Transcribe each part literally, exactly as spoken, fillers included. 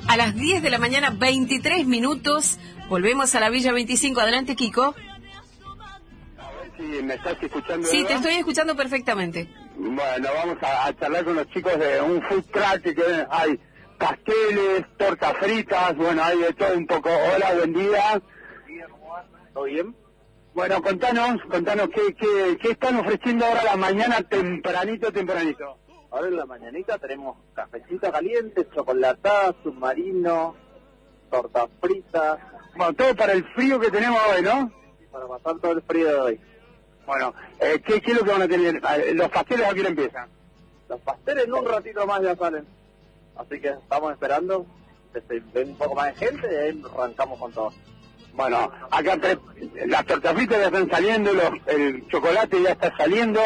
a las diez de la mañana, veintitrés minutos. Volvemos a la Villa veinticinco. Adelante, Kiko. A ver si me estás escuchando. Sí, Eva. te estoy escuchando perfectamente. Bueno, vamos a, a charlar con los chicos de un food truck que hay pasteles, tortas fritas, bueno, hay de todo un poco. Hola, buen día. ¿Todo bien? Bueno, contanos, contanos, ¿qué, qué, qué están ofreciendo ahora a la mañana tempranito, tempranito? Ahora en la mañanita tenemos cafecito caliente, chocolatada, submarino, tortas fritas. Bueno, todo para el frío que tenemos hoy, ¿no? Para pasar todo el frío de hoy. Bueno, eh, ¿qué, ¿qué es lo que van a tener? ¿Los pasteles a qué hora empiezan? Los pasteles en un ratito más ya salen. Así que estamos esperando que se ven un poco más de gente y ahí arrancamos con todo. Bueno, acá tre- las tortas fritas ya están saliendo, los, el chocolate ya está saliendo,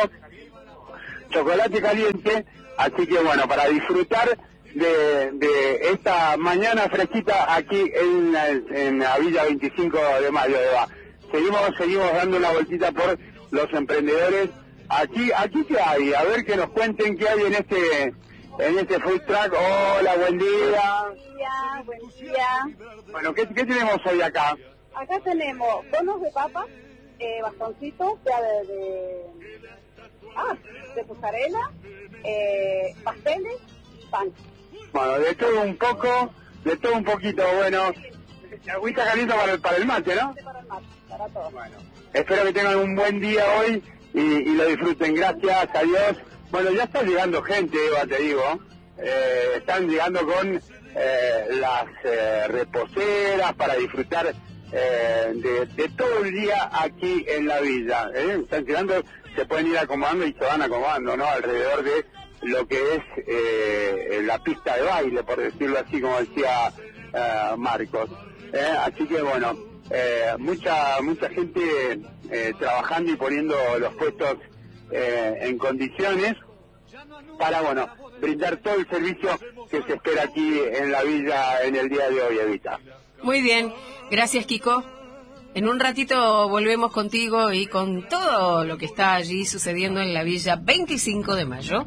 chocolate caliente, así que bueno, para disfrutar de, de esta mañana fresquita aquí en la, en la Villa veinticinco de Mayo, Eva. Seguimos, seguimos dando una vueltita por los emprendedores. Aquí, aquí qué hay, a ver que nos cuenten qué hay en este, en este food truck. Hola, buen día. Buen día, buen día. Bueno, ¿qué, qué tenemos hoy acá? Acá tenemos bonos de papa, eh, bastoncitos, ya de, de, ah, de mozzarella, eh, pasteles, pan. Bueno, de todo un poco, de todo un poquito, bueno. Agüita caliente para el, para el mate, ¿no? Para el mate, para todo. Bueno, espero que tengan un buen día hoy y, y lo disfruten. Gracias a Dios. Bueno, ya está llegando gente, Eva, te digo. Eh, están llegando con eh, las eh, reposeras para disfrutar eh, de, de todo el día aquí en la villa. ¿eh? Están llegando, se pueden ir acomodando y se van acomodando, ¿no? Alrededor de lo que es eh, la pista de baile, por decirlo así, como decía eh, Marcos. Eh, así que bueno, eh, mucha mucha gente eh, trabajando y poniendo los puestos eh, en condiciones para, bueno, brindar todo el servicio que se espera aquí en la villa en el día de hoy, Evita. Muy bien, gracias, Kiko. En un ratito volvemos contigo y con todo lo que está allí sucediendo en la Villa veinticinco de Mayo.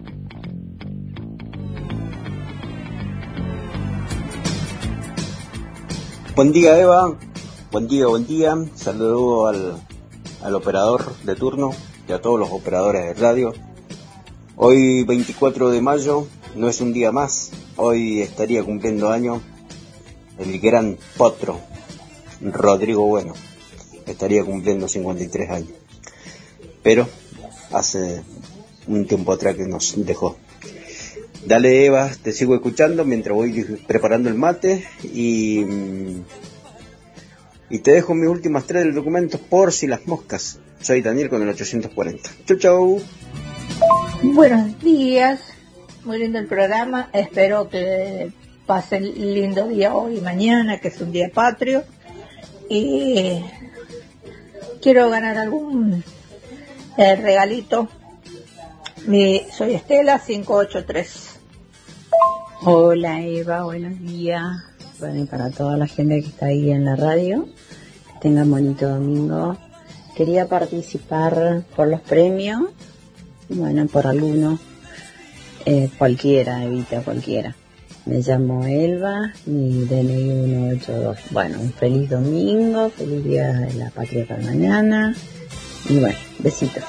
Buen día, Eva. Buen día, buen día. Saludo al, al operador de turno y a todos los operadores de radio. Hoy, veinticuatro de mayo, no es un día más. Hoy estaría cumpliendo año el gran potro Rodrigo Bueno. Estaría cumpliendo cincuenta y tres años. Pero hace un tiempo atrás que nos dejó. Dale, Eva, te sigo escuchando mientras voy preparando el mate y, y te dejo mis últimas tres documentos por si las moscas. Soy Daniel con el ochocientos cuarenta. Chau, chau. Buenos días, muy lindo el programa. Espero que pasen lindo día hoy y mañana, que es un día patrio. Y quiero ganar algún eh, regalito. Mi, soy Estela, cinco ocho tres. Hola Eva, buenos días. Bueno, y para toda la gente que está ahí en la radio, que tengan bonito domingo. Quería participar por los premios, bueno, por alguno, eh, cualquiera, Evita, cualquiera. Me llamo Elba, mi D N I uno ocho dos. Bueno, un feliz domingo, feliz día de la patria para mañana. Y bueno, besitos.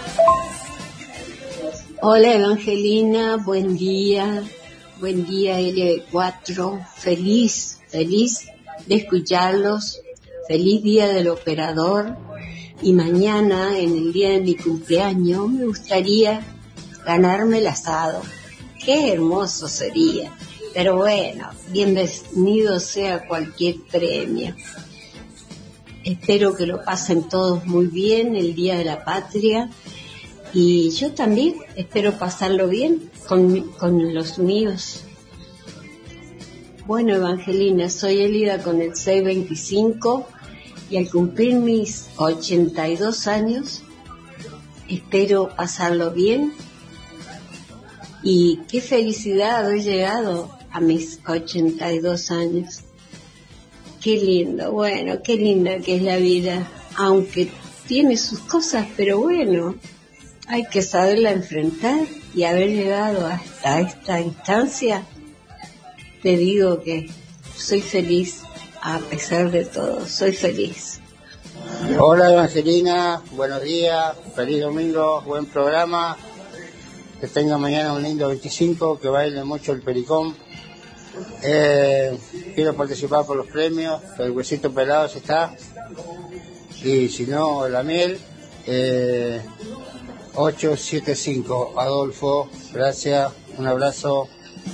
Hola Evangelina, buen día, buen día L cuatro, feliz, feliz de escucharlos, feliz día del operador y mañana en el día de mi cumpleaños me gustaría ganarme el asado, qué hermoso sería, pero bueno, bienvenido sea cualquier premio. Espero que lo pasen todos muy bien el día de la patria. Y yo también espero pasarlo bien con, con los míos. Bueno, Evangelina, soy Elida con el seis veinticinco y al cumplir mis ochenta y dos años, espero pasarlo bien. Y qué felicidad haber llegado a mis ochenta y dos años. Qué lindo, bueno, qué linda que es la vida, aunque tiene sus cosas, pero bueno, hay que saberla enfrentar y haber llegado hasta esta instancia, te digo que soy feliz, a pesar de todo, soy feliz. Hola Evangelina, buenos días, feliz domingo, buen programa, que tenga mañana un lindo veinticinco, que baile mucho el pericón. Eh, quiero participar por los premios, el huesito pelado se está, y si no, la miel. eh, ocho siete cinco, Adolfo, gracias, un abrazo.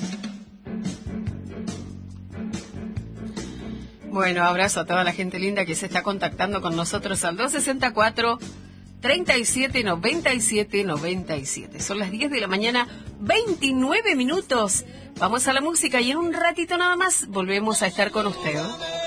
Bueno, abrazo a toda la gente linda que se está contactando con nosotros al dos sesenta y cuatro, treinta y siete, noventa y siete, noventa y siete. Son las diez de la mañana, veintinueve minutos. Vamos a la música y en un ratito nada más volvemos a estar con usted.